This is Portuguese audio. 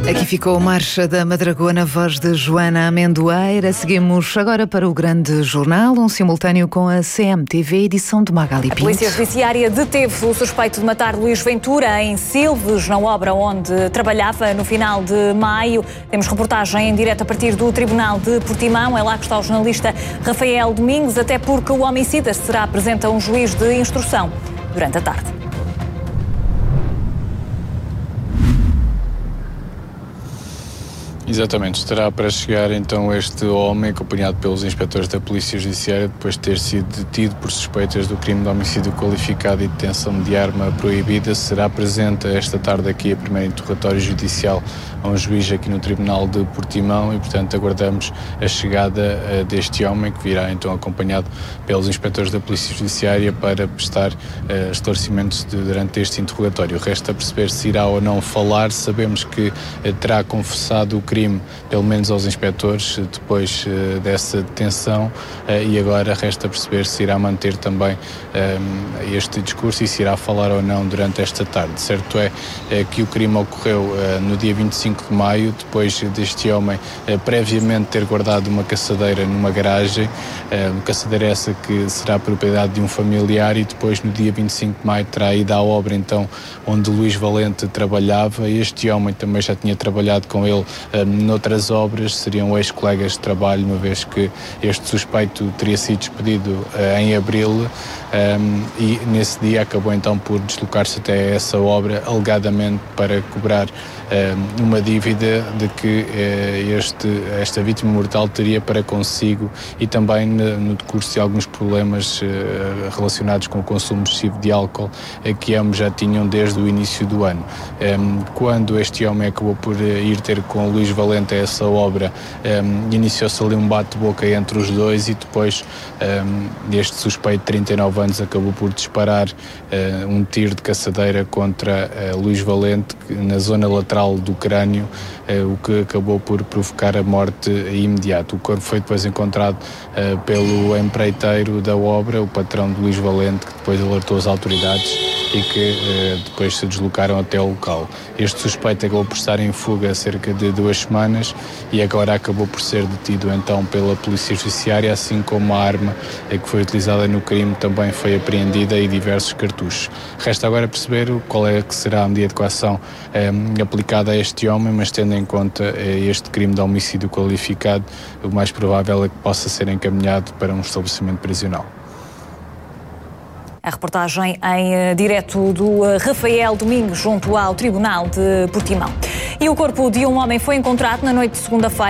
Aqui ficou Marcha da Madragoa, voz de Joana Amendoeira. Seguimos agora para o Grande Jornal, um simultâneo com a CMTV, edição de Magali Pinto. A Polícia Judiciária deteve o suspeito de matar Luís Ventura em Silves, na obra onde trabalhava no final de maio. Temos reportagem em direto a partir do Tribunal de Portimão. É lá que está o jornalista Rafael Domingos, até porque o homicida será apresente a um juiz de instrução durante a tarde. Exatamente, estará para chegar então este homem, acompanhado pelos inspectores da Polícia Judiciária, depois de ter sido detido por suspeitas do crime de homicídio qualificado e detenção de arma proibida. Será presente esta tarde aqui a primeiro interrogatório judicial a um juiz aqui no Tribunal de Portimão e, portanto, aguardamos a chegada deste homem, que virá então acompanhado pelos inspectores da Polícia Judiciária para prestar esclarecimentos durante este interrogatório. Resta perceber se irá ou não falar. Sabemos que terá confessado o crime, pelo menos aos inspectores, depois dessa detenção, e agora resta perceber se irá manter também este discurso e se irá falar ou não durante esta tarde. Certo é que o crime ocorreu no dia 25 de maio, depois deste homem previamente ter guardado uma caçadeira numa garagem, caçadeira essa que será propriedade de um familiar, e depois no dia 25 de maio terá ido à obra então onde Luís Valente trabalhava. Este homem também já tinha trabalhado com ele noutras obras, seriam ex-colegas de trabalho, uma vez que este suspeito teria sido despedido em abril, e nesse dia acabou então por deslocar-se até essa obra, alegadamente para cobrar uma dívida de que esta vítima mortal teria para consigo, e também no decurso de alguns problemas relacionados com o consumo excessivo de álcool que ambos já tinham desde o início do ano. Quando este homem acabou por ir ter com Luís Valente a essa obra, iniciou-se ali um bate-boca entre os dois, e depois este suspeito de 39 anos acabou por disparar um tiro de caçadeira contra Luís Valente na zona lateral do crânio, o que acabou por provocar a morte imediata. O corpo foi depois encontrado pelo empreiteiro da obra, o patrão de Luís Valente, que depois alertou as autoridades e que depois se deslocaram até o local. Este suspeito acabou por estar em fuga há cerca de 2 semanas e agora acabou por ser detido então pela Polícia Judiciária, assim como a arma que foi utilizada no crime também foi apreendida e diversos cartuchos. Resta agora perceber qual é que será a medida de coação aplicada a este homem, mas tendo em conta este crime de homicídio qualificado, o mais provável é que possa ser encaminhado para um estabelecimento prisional. A reportagem em direto do Rafael Domingos junto ao Tribunal de Portimão. E o corpo de um homem foi encontrado na noite de segunda-feira